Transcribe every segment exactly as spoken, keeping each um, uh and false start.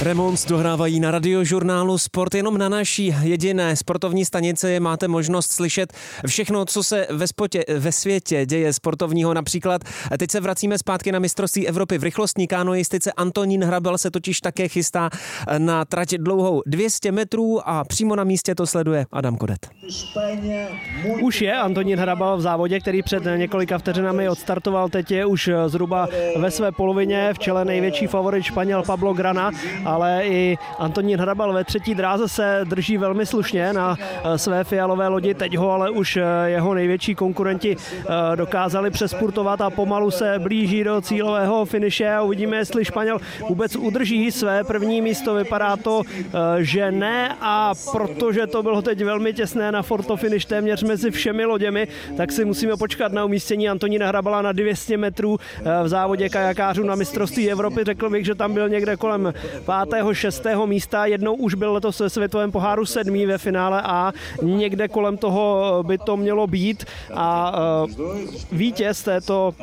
Remons dohrávají na Radiožurnálu Sport. Jenom na naší jediné sportovní stanici máte možnost slyšet všechno, co se ve, spotě, ve světě děje sportovního. Například teď se vracíme zpátky na mistrovství Evropy v rychlostní kanoistice. Antonín Hrabal se totiž také chystá na trať dlouhou dvě stě metrů a přímo na místě to sleduje Adam Kodet. Už je Antonín Hrabal v závodě, který před několika vteřinami odstartoval. Teď je už zhruba ve své polovině, v čele největší favorit Španěl Pablo Grana, ale i Antonín Hrabal ve třetí dráze se drží velmi slušně na své fialové lodi. Teď ho ale už jeho největší konkurenti dokázali přespurtovat a pomalu se blíží do cílového finiše a uvidíme, jestli Španěl vůbec udrží své první místo. Vypadá to, že ne, a protože to bylo teď velmi těsné na fotofinish téměř mezi všemi loděmi, tak si musíme počkat na umístění Antonína Hrabala na dvě stě metrů v závodě kajakářů na mistrovství Evropy. Řekl bych, že tam byl někde kolem pátého, šestého místa. Jednou už byl letos ve světovém poháru sedmý ve finále A. Někde kolem toho by to mělo být a vítěz této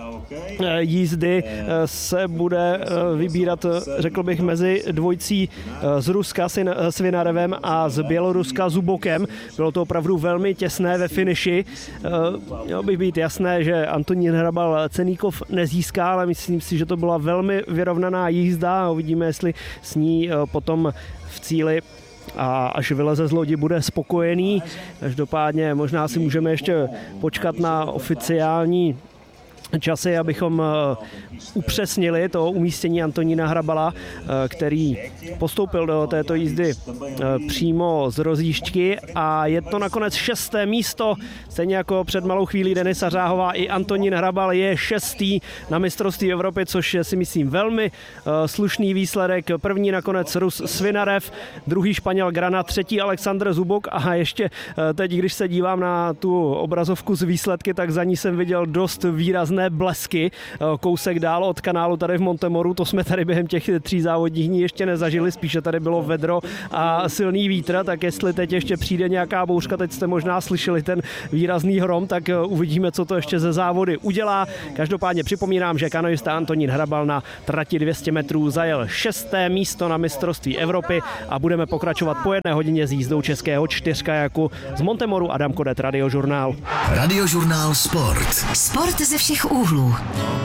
jízdy se bude vybírat, řekl bych, mezi dvojcí z Ruska s Vinarevem a z Běloruska Zubokem. Bylo to opravdu velmi těsné ve finiši. Mělo by být jasné, že Antonín Hrabal ceníkov nezíská, ale myslím si, že to byla velmi vyrovnaná jízda a uvidíme, jestli s ní potom v cíli a až vyleze z lodi, bude spokojený. Každopádně možná si můžeme ještě počkat na oficiální časy, abychom upřesnili to umístění Antonína Hrabala, který postoupil do této jízdy přímo z rozjížďky a je to nakonec šesté místo, stejně jako před malou chvílí Denisa Řáhová. I Antonín Hrabal je šestý na mistrovství Evropy, což je, si myslím, velmi slušný výsledek. První nakonec Rus Svinarev, druhý Španěl Grana, třetí Alexander Zubok a ještě teď, když se dívám na tu obrazovku z výsledky, tak za ní jsem viděl dost výrazné blesky. Kousek dál od kanálu tady v Montemoru, to jsme tady během těch tří závodních dní ještě nezažili, spíše tady bylo vedro a silný vítr, tak jestli teď ještě přijde nějaká bouřka, teď jste možná slyšeli ten výrazný hrom, tak uvidíme, co to ještě ze závody udělá. Každopádně připomínám, že kanoista Antonín Hrabal na trati dvě stě metrů zajel šesté místo na mistrovství Evropy a budeme pokračovat po jedné hodině s jízdou českého čtyřkajaku z Montemoru. Adam Kodet, Radiožurnál. Radiožurnál Sport. Sport ze všech úhlů.